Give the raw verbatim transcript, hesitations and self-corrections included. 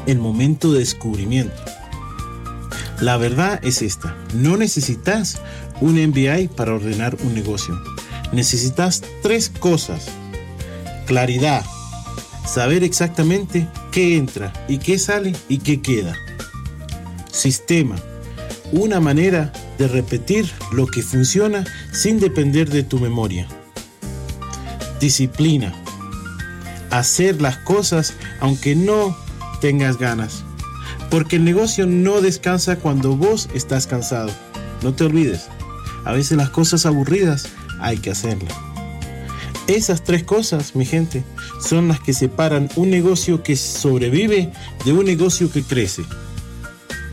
el momento de descubrimiento. La verdad es esta: no necesitas un M B A para ordenar un negocio. Necesitas tres cosas: claridad, saber exactamente qué entra y qué sale y qué queda; sistema, una manera de repetir lo que funciona sin depender de tu memoria; disciplina, hacer las cosas aunque no tengas ganas, porque el negocio no descansa cuando vos estás cansado. No te olvides, a veces las cosas aburridas hay que hacerlas. Esas tres cosas, mi gente, son las que separan un negocio que sobrevive de un negocio que crece.